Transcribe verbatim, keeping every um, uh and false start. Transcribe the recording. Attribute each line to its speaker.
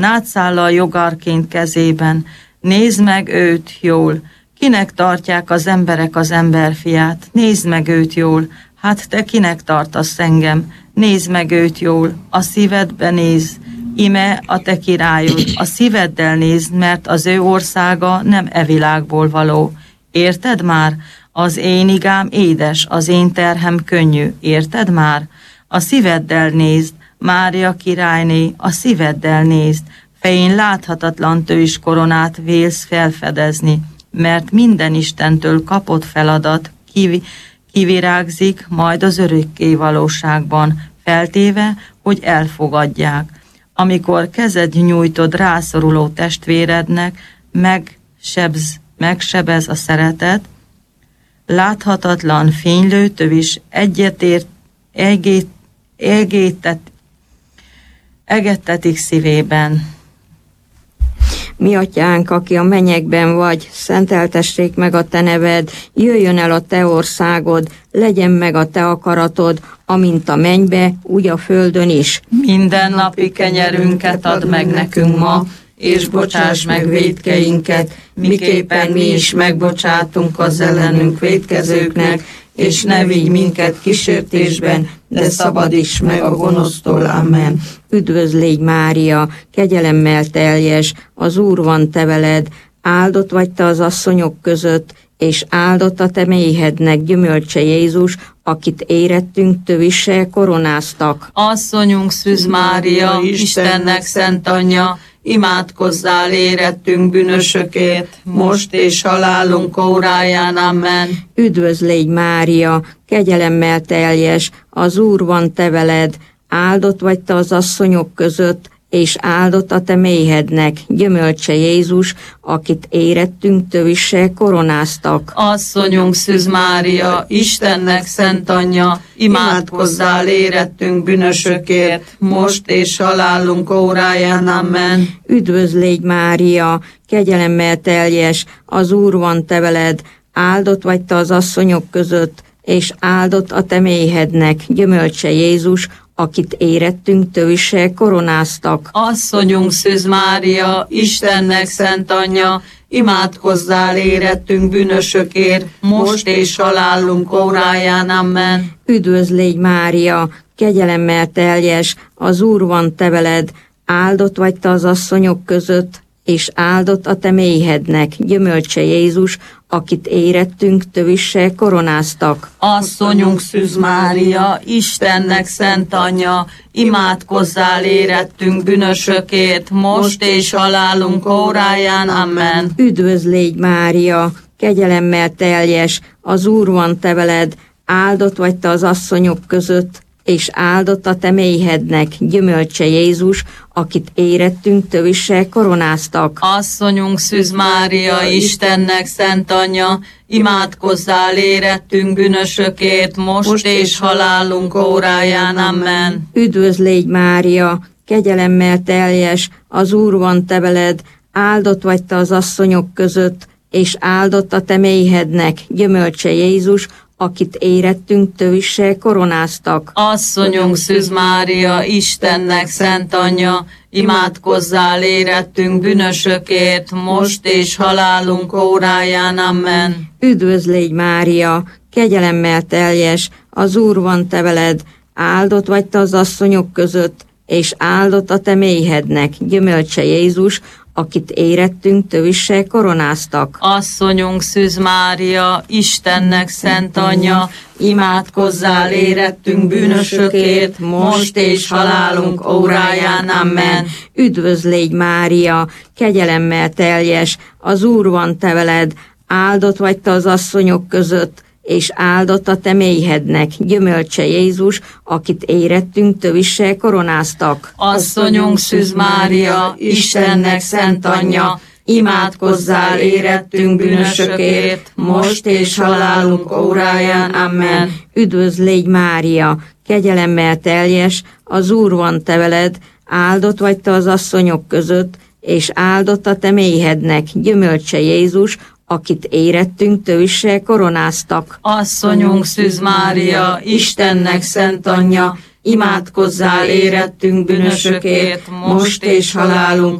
Speaker 1: nátszállal jogarként kezében. Nézd meg őt jól, kinek tartják az emberek az emberfiát, nézd meg őt jól, hát te kinek tartasz engem, nézd meg őt jól, a szívedbe nézd, ime a te királyod, a szíveddel nézd, mert az ő országa nem e világból való. Érted már? Az én igám édes, az én terhem könnyű. Érted már? A szíveddel nézd, Mária királyné, a szíveddel nézd, fején láthatatlan tőzs koronát vélsz felfedezni, mert minden Istentől kapott feladat kivi, kivirágzik majd az örökké valóságban, feltéve, hogy elfogadják. Amikor kezed nyújtod rászoruló testvérednek, megsebz, megsebez a szeretet, láthatatlan fénylő tövis egyetért, egét, egétet, egettetik szívében.
Speaker 2: Mi atyánk, aki a mennyekben vagy, szenteltessék meg a te neved, jöjjön el a te országod, legyen meg a te akaratod, amint a mennybe, úgy a földön is.
Speaker 1: Minden napi kenyerünket add meg nekünk ma, és bocsáss meg vétkeinket, miképpen mi is megbocsátunk az ellenünk vétkezőknek, és ne vigy minket kísértésben, de szabadíts meg a gonosztól. Amen.
Speaker 2: Üdvözl légy Mária, kegyelemmel teljes, az Úr van te veled, áldott vagy te az asszonyok között, és áldott a te méhednek gyümölcse Jézus, akit érettünk tövissel koronáztak.
Speaker 1: Asszonyunk Szűz Mária, Istennek szent anyja, imádkozzál érettünk bűnösökért, most és halálunk óráján. Amen.
Speaker 2: Üdvözl légy Mária, kegyelemmel teljes, az Úr van te veled, áldott vagy te az asszonyok között, és áldott a te méhednek gyümölcse Jézus, akit érettünk tövissel koronáztak.
Speaker 1: Asszonyunk Szűz Mária, Istennek szent anyja, imádkozzál érettünk bűnösökért, most és halálunk óráján. Amen.
Speaker 2: Üdvözl légy Mária, kegyelemmel teljes, az Úr van te veled, áldott vagy te az asszonyok között, és áldott a te méhednek gyümölcse Jézus, akit érettünk tövissel koronáztak.
Speaker 1: Asszonyunk Szűz Mária, Istennek szent anyja, imádkozzál érettünk bűnösökért, most és halálunk óráján. Amen.
Speaker 2: Üdvözl légy Mária, kegyelemmel teljes, az Úr van te veled, áldott vagy te az asszonyok között, és áldott a te méhednek gyümölcse Jézus, akit érettünk tövissel koronáztak.
Speaker 1: Asszonyunk Szűz Mária, Istennek szent anyja, imádkozzál érettünk bűnösökért, most és halálunk óráján. Amen.
Speaker 2: Üdvözl légy Mária, kegyelemmel teljes, az Úr van te veled, áldott vagy te az asszonyok között, és áldott a te méhednek gyümölcse Jézus, akit érettünk tövissel koronáztak.
Speaker 1: Asszonyunk Szűz Mária, Istennek szent anyja, imádkozzál érettünk bűnösökért, most és halálunk óráján. Amen.
Speaker 2: Üdvözl légy Mária, kegyelemmel teljes, az Úr van te veled, áldott vagy te az asszonyok között, és áldott a te méhednek gyümölcse Jézus, akit érettünk tövissel koronáztak.
Speaker 1: Asszonyunk Szűz Mária, Istennek szent anyja, imádkozzál érettünk bűnösökért, most és halálunk óráján. Amen.
Speaker 2: Üdvözl légy Mária, kegyelemmel teljes, az Úr van te veled, áldott vagy te az asszonyok között, és áldott a te méhednek gyümölcse Jézus, akit érettünk tövissel koronáztak.
Speaker 1: Asszonyunk Szűz Mária, Istennek szent anyja, imádkozzál érettünk bűnösökért, most és halálunk óráján. Amen.
Speaker 2: Üdvözl légy Mária, kegyelemmel teljes, az Úr van te veled, áldott vagy te az asszonyok között, és áldott a te méhednek gyümölcse Jézus, akit érettünk tövissel koronáztak.
Speaker 1: Asszonyunk Szűz Mária, Istennek szent anyja, imádkozzál érettünk bűnösökért, most és halálunk óráján. Amen.
Speaker 2: Üdvözl légy Mária, kegyelemmel teljes, az Úr van te veled, áldott vagy te az asszonyok között, és áldott a te méhednek gyümölcse Jézus, akit érettünk tövissel koronáztak.
Speaker 1: Asszonyunk Szűz Mária, Istennek szent anyja,
Speaker 2: imádkozzál érettünk bűnösökért, most és halálunk